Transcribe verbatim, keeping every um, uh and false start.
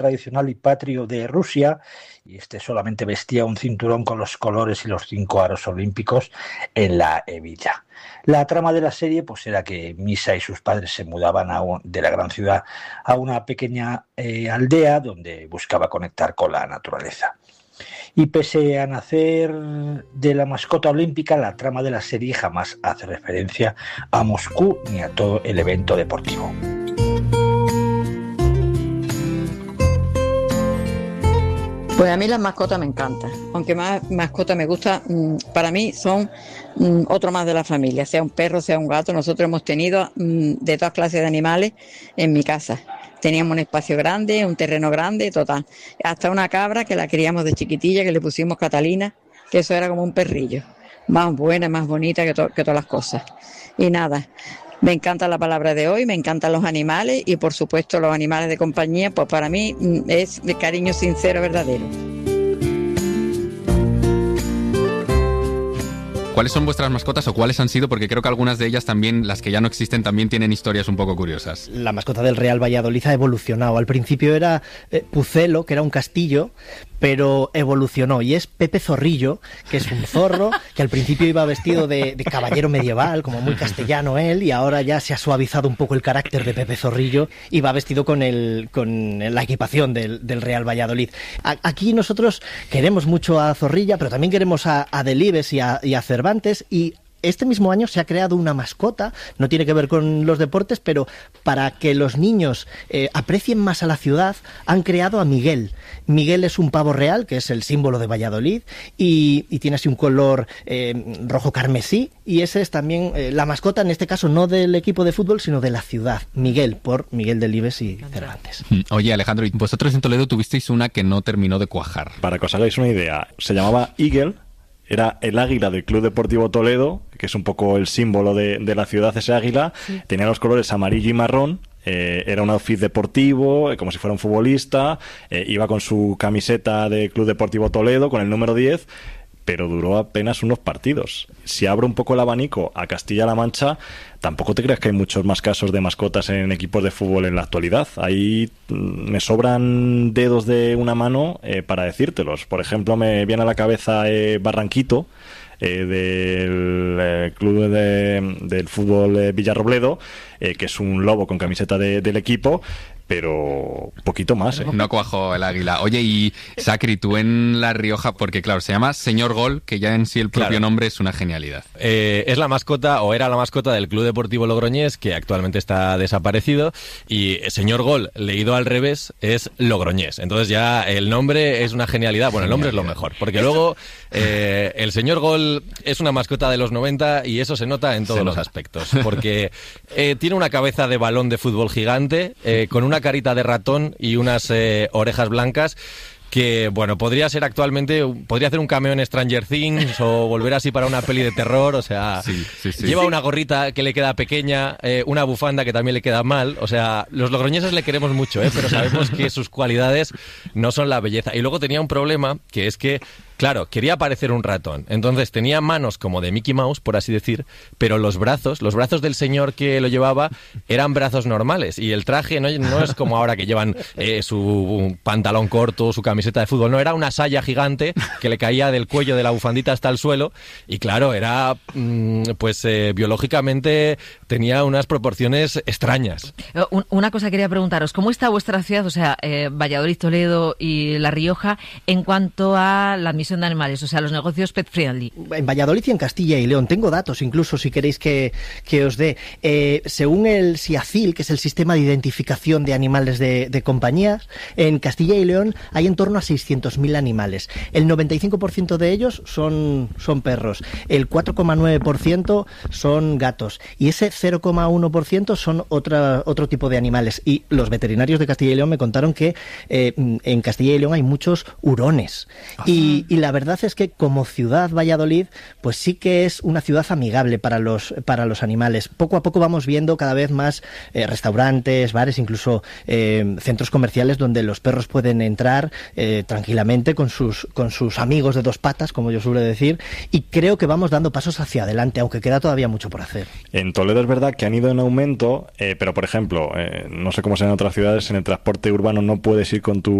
tradicional y patrio de Rusia, y este solamente vestía un cinturón con los colores y los cinco aros olímpicos en la hebilla. La trama de la serie pues era que Misa y sus padres se mudaban a un, de la gran ciudad a una pequeña eh, aldea donde buscaba conectar con la naturaleza. Y pese a nacer de la mascota olímpica, la trama de la serie jamás hace referencia a Moscú ni a todo el evento deportivo. Pues a mí las mascotas me encantan, aunque más mascotas me gusta, para mí son otro más de la familia, sea un perro, sea un gato. Nosotros hemos tenido de todas clases de animales en mi casa. Teníamos un espacio grande, un terreno grande, total. Hasta una cabra que la criamos de chiquitilla, que le pusimos Catalina, que eso era como un perrillo. Más buena, más bonita que, to- que todas las cosas. Y nada, me encanta la palabra de hoy, me encantan los animales y por supuesto los animales de compañía, pues para mí es de cariño sincero, verdadero. ¿Cuáles son vuestras mascotas o cuáles han sido? Porque creo que algunas de ellas también, las que ya no existen, también tienen historias un poco curiosas. La mascota del Real Valladolid ha evolucionado. Al principio era eh, Pucelo, que era un castillo, pero evolucionó y es Pepe Zorrillo, que es un zorro que al principio iba vestido de, de caballero medieval, como muy castellano él, y ahora ya se ha suavizado un poco el carácter de Pepe Zorrillo y va vestido con el con la equipación del, del Real Valladolid. A, aquí nosotros queremos mucho a Zorrilla, pero también queremos a, a Delibes y a, y a Cervantes, y este mismo año se ha creado una mascota, no tiene que ver con los deportes, pero para que los niños eh, aprecien más a la ciudad, han creado a Miguel. Miguel es un pavo real, que es el símbolo de Valladolid, y, y tiene así un color eh, rojo carmesí, y ese es también eh, la mascota, en este caso no del equipo de fútbol, sino de la ciudad. Miguel, por Miguel Delibes y Cervantes. Oye, Alejandro, ¿y vosotros en Toledo tuvisteis una que no terminó de cuajar? Para que os hagáis una idea, se llamaba Eagle. Era el águila del Club Deportivo Toledo, que es un poco el símbolo de, de la ciudad, ese águila. Sí. Tenía los colores amarillo y marrón. Eh, era un outfit deportivo, eh, como si fuera un futbolista. Eh, iba con su camiseta de Club Deportivo Toledo, con el número diez. Pero duró apenas unos partidos. Si abro un poco el abanico a Castilla-La Mancha, tampoco te creas que hay muchos más casos de mascotas en equipos de fútbol en la actualidad. Ahí me sobran dedos de una mano eh, para decírtelos. Por ejemplo, me viene a la cabeza eh, Barranquito, eh, del eh, club de, del fútbol eh, Villarrobledo, eh, que es un lobo con camiseta de, del equipo, pero poquito más, ¿eh? No cuajo el águila. Oye, y Sacri, tú en La Rioja, porque claro, se llama Señor Gol, que ya en sí el propio claro. nombre es una genialidad. Eh, es la mascota, o era la mascota del Club Deportivo Logroñés, que actualmente está desaparecido, y Señor Gol, leído al revés, es Logroñés. Entonces ya el nombre es una genialidad. Bueno, el nombre es lo mejor, porque luego eh, el Señor Gol es una mascota de los noventa y eso se nota en todos se los nota. aspectos, porque eh, tiene una cabeza de balón de fútbol gigante, eh, con una carita de ratón y unas eh, orejas blancas que, bueno, podría ser actualmente, podría hacer un cameo en Stranger Things o volver así para una peli de terror, o sea, sí, sí, sí. lleva una gorrita que le queda pequeña, eh, una bufanda que también le queda mal, o sea, los logroñeses le queremos mucho, ¿eh? Pero sabemos que sus cualidades no son la belleza. Y luego tenía un problema, que es que, claro, quería parecer un ratón, entonces tenía manos como de Mickey Mouse, por así decir, pero los brazos, los brazos del señor que lo llevaba eran brazos normales, y el traje no, no es como ahora que llevan eh, su pantalón corto, su camiseta de fútbol, no, era una saya gigante que le caía del cuello de la bufandita hasta el suelo, y claro, era, mmm, pues eh, biológicamente tenía unas proporciones extrañas. Una cosa quería preguntaros, ¿cómo está vuestra ciudad, o sea, eh, Valladolid, Toledo y La Rioja, en cuanto a la admisión de animales, o sea, los negocios pet friendly? En Valladolid y en Castilla y León, tengo datos incluso si queréis que, que os dé. Eh, según el SIACIL, que es el Sistema de Identificación de Animales de, de Compañías, en Castilla y León hay en torno a seiscientos mil animales. El noventa y cinco por ciento de ellos son, son perros, el cuatro coma nueve por ciento son gatos y ese cero coma uno por ciento son otra, otro tipo de animales. Y los veterinarios de Castilla y León me contaron que eh, en Castilla y León hay muchos hurones. Y, y la verdad es que como ciudad Valladolid, pues sí que es una ciudad amigable para los, para los animales. Poco a poco vamos viendo cada vez más eh, restaurantes, bares, incluso eh, centros comerciales donde los perros pueden entrar eh, tranquilamente con sus, con sus amigos de dos patas, como yo suelo decir, y creo que vamos dando pasos hacia adelante, aunque queda todavía mucho por hacer. En Toledo es verdad que han ido en aumento, eh, pero por ejemplo, eh, no sé cómo será en otras ciudades, en el transporte urbano no puedes ir con tu